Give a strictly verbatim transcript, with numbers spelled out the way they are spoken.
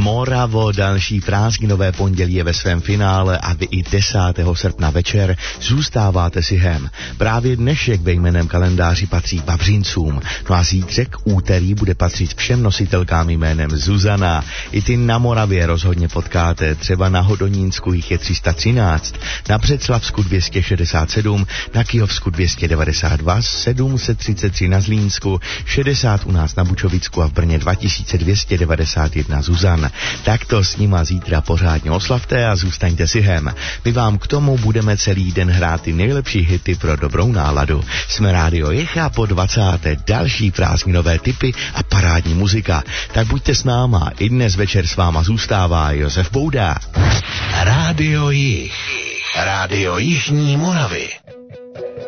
Moravo, další prázdninové pondělí je ve svém finále a vy i desátého srpna večer zůstáváte si hem. Právě dnešek ve jménem kalendáři patří Vavřincům, no a zítřek úterý bude patřit všem nositelkám jménem Zuzana. I ty na Moravě rozhodně potkáte, třeba na Hodonínsku jich je tři sta třináct, na Břeclavsku dvě stě šedesát sedm, na Kyjovsku dvě stě devadesát dva, sedm set třicet tři na Zlínsku, šedesát u nás na Bučovicku a v Brně dva tisíce dvě stě devadesát jedna Zuzan. Tak to s nima zítra pořádně oslavte a zůstaňte si hem. My vám k tomu budeme celý den hrát ty nejlepší hity pro dobrou náladu. Jsme Rádio Jich a po dvacáté další prázdninové tipy a parádní muzika. Tak buďte s náma, i dnes večer s váma zůstává Josef Bouda. Rádio Jich. Rádio Jižní Moravy.